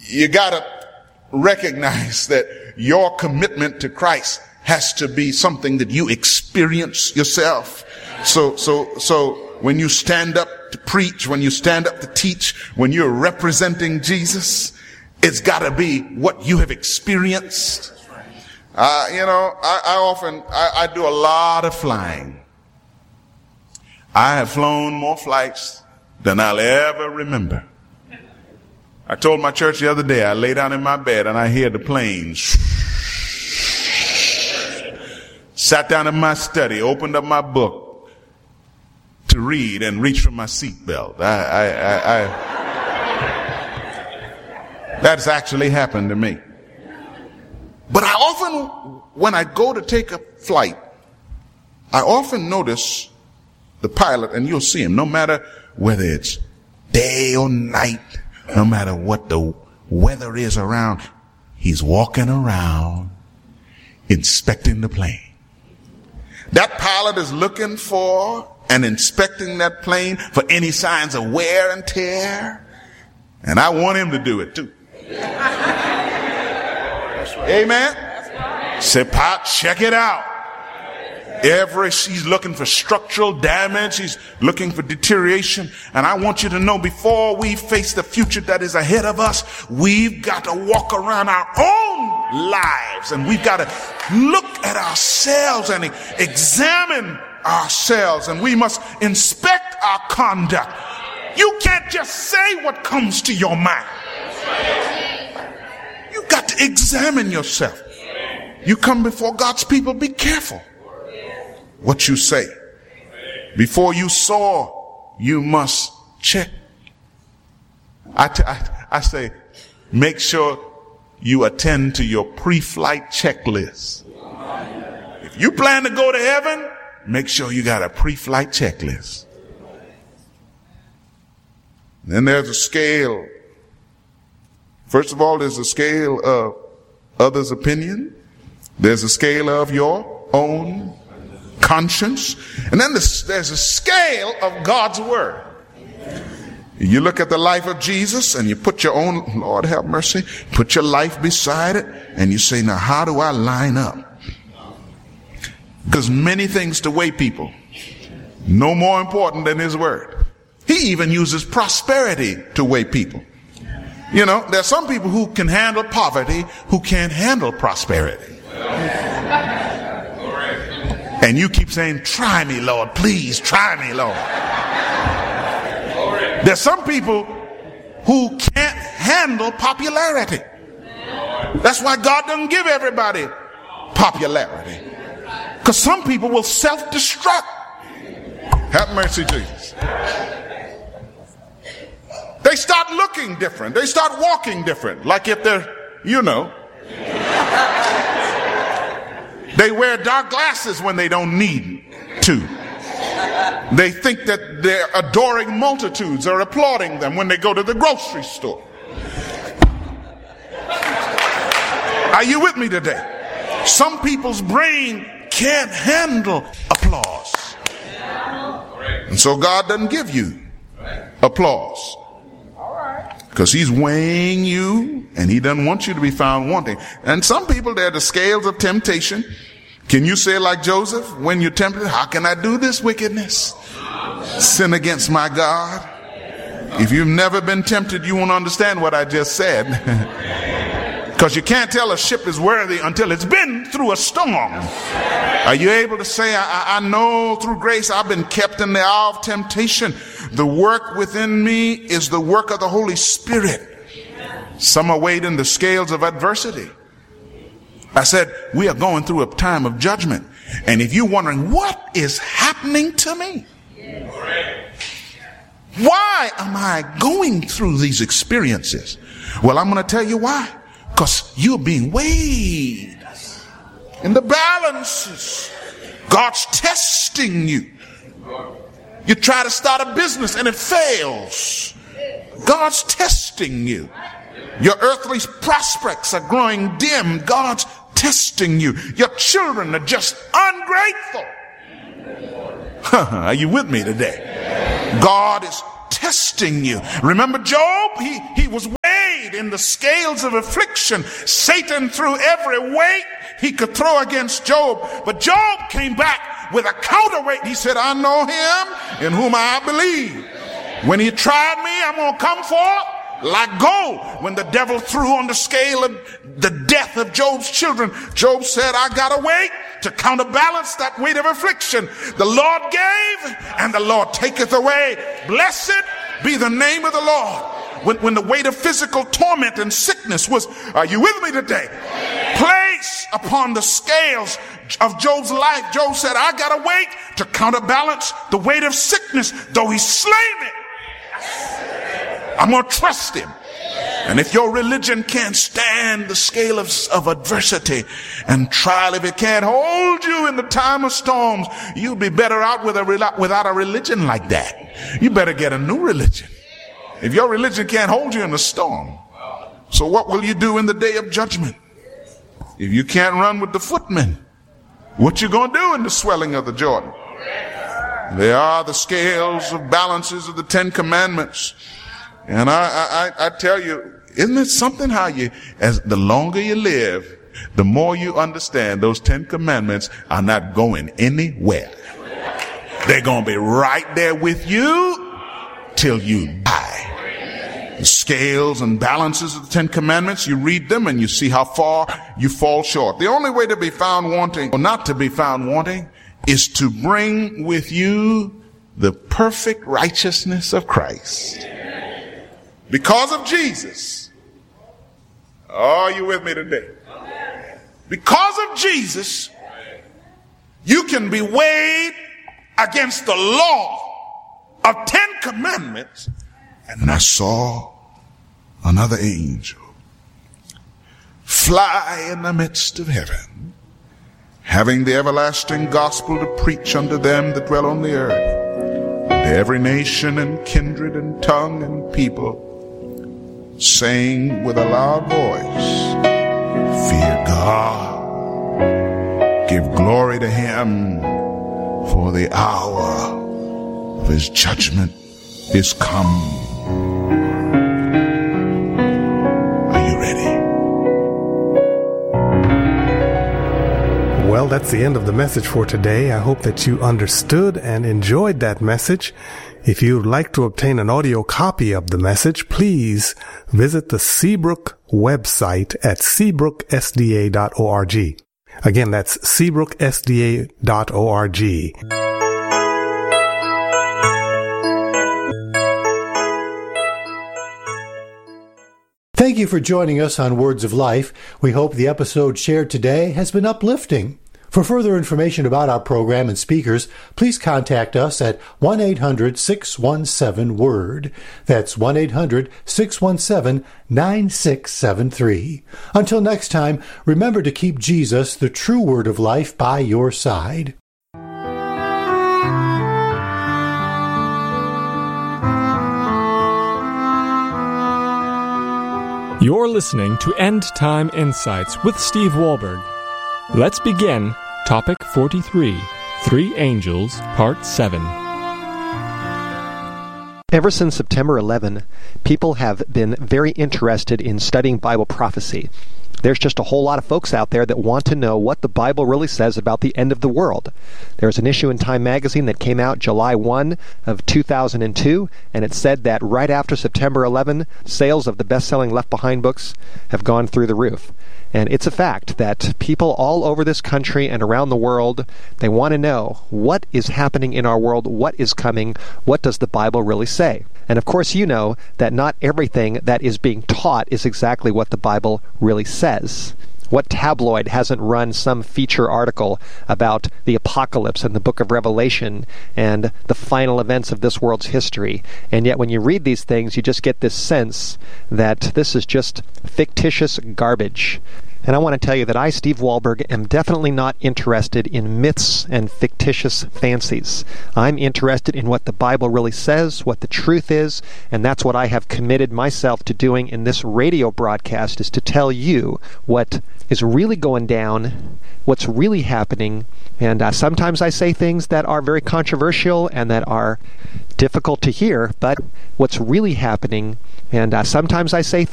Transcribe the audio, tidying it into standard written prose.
you got to recognize that your commitment to Christ has to be something that you experience yourself. So when you stand up to preach, when you stand up to teach, when you're representing Jesus, it's got to be what you have experienced. I do a lot of flying. I have flown more flights than I'll ever remember. I told my church the other day, I lay down in my bed and I hear the planes. Sat down in my study, opened up my book to read and reach for my seatbelt. That's actually happened to me. But I often, when I go to take a flight, I often notice the pilot, and you'll see him, no matter whether it's day or night, no matter what the weather is around, he's walking around inspecting the plane. That pilot is looking for and inspecting that plane for any signs of wear and tear. And I want him to do it too. Amen. Say, Pop, check it out. He's looking for structural damage. He's looking for deterioration. And I want you to know, before we face the future that is ahead of us, we've got to walk around our own lives, and we've got to look at ourselves and examine ourselves, and we must inspect our conduct. You can't just say what comes to your mind. You've got to examine yourself. You come before God's people, be careful what you say. Before you soar, you must check. I say, make sure you attend to your pre-flight checklist. If you plan to go to heaven, make sure you got a pre-flight checklist. Then there's a scale. First of all, there's a scale of others' opinion. There's a scale of your own conscience. And then there's a scale of God's word. You look at the life of Jesus and you put your own, Lord have mercy, put your life beside it, and you say, now how do I line up? Because many things to weigh people, no more important than his word. He even uses prosperity to weigh people. You know, there's some people who can handle poverty who can't handle prosperity. And you keep saying, try me, Lord, please try me, Lord. There's some people who can't handle popularity. That's why God doesn't give everybody popularity. Because some people will self-destruct. Have mercy, Jesus. They start looking different. They start walking different. Like if they're, they wear dark glasses when they don't need to. They think that their adoring multitudes are applauding them when they go to the grocery store. Are you with me today? Some people's brain can't handle applause. And so God doesn't give you applause. Because he's weighing you, and he doesn't want you to be found wanting. And some people, they're the scales of temptation. Can you say like Joseph, when you're tempted, how can I do this wickedness? Sin against my God. If you've never been tempted, you won't understand what I just said. Because you can't tell a ship is worthy until it's been through a storm. Are you able to say, I know through grace I've been kept in the hour of temptation. The work within me is the work of the Holy Spirit. Some are weighed in the scales of adversity. I said, we are going through a time of judgment. And if you're wondering, what is happening to me? Why am I going through these experiences? Well, I'm going to tell you why. Because you're being weighed in the balances. God's testing you. You try to start a business and it fails. God's testing you. Your earthly prospects are growing dim. God's testing you. Your children are just ungrateful. Are you with me today? God is testing you. Remember Job? He was weighed in the scales of affliction, Satan threw every weight he could throw against Job. But Job came back with a counterweight. He said, I know him in whom I believe. When he tried me, I'm going to come forth like gold. When the devil threw on the scale of the death of Job's children, Job said, I got a weight to counterbalance that weight of affliction. The Lord gave and the Lord taketh away. Blessed be the name of the Lord. When the weight of physical torment and sickness was, are you with me today? Placed upon the scales of Job's life, Job said, I got a weight to counterbalance the weight of sickness. Though he slay me, I'm going to trust him. And if your religion can't stand the scale of adversity and trial, if it can't hold you in the time of storms, you'll be better out without a religion like that. You better get a new religion. If your religion can't hold you in the storm, so what will you do in the day of judgment? If you can't run with the footmen, what you going to do in the swelling of the Jordan? They are the scales of balances of the 10 Commandments. And I tell you, isn't it something how as the longer you live, the more you understand those 10 Commandments are not going anywhere. They're going to be right there with you till you die. The scales and balances of the 10 Commandments, you read them and you see how far you fall short. The only way to be found wanting or not to be found wanting is to bring with you the perfect righteousness of Christ. Because of Jesus. Are you with me today? Because of Jesus, you can be weighed against the law of 10 Commandments. And I saw another angel fly in the midst of heaven, having the everlasting gospel to preach unto them that dwell on the earth, and to every nation and kindred and tongue and people, saying with a loud voice, fear God, give glory to him, for the hour of his judgment is come. Are you ready? Well, that's the end of the message for today. I hope that you understood and enjoyed that message. If you'd like to obtain an audio copy of the message, please visit the Seabrook website at seabrooksda.org. Again, that's seabrooksda.org. Thank you for joining us on Words of Life. We hope the episode shared today has been uplifting. For further information about our program and speakers, please contact us at 1-800-617-WORD. That's 1-800-617-9673. Until next time, remember to keep Jesus, the true Word of life, by your side. You're listening to End Time Insights with Steve Wahlberg. Let's begin Topic 43, Three Angels, Part 7. Ever since September 11, people have been very interested in studying Bible prophecy. There's just a whole lot of folks out there that want to know what the Bible really says about the end of the world. There's an issue in Time magazine that came out July 1 of 2002, and it said that right after September 11, sales of the best-selling Left Behind books have gone through the roof. And it's a fact that people all over this country and around the world, they want to know what is happening in our world, what is coming, what does the Bible really say? And of course you know that not everything that is being taught is exactly what the Bible really says. What tabloid hasn't run some feature article about the apocalypse and the book of Revelation and the final events of this world's history? And yet when you read these things, you just get this sense that this is just fictitious garbage. And I want to tell you that I, Steve Wahlberg, am definitely not interested in myths and fictitious fancies. I'm interested in what the Bible really says, what the truth is, and that's what I have committed myself to doing in this radio broadcast, is to tell you what is really going down, what's really happening. And sometimes I say things that are very controversial and that are difficult to hear, but what's really happening, and sometimes I say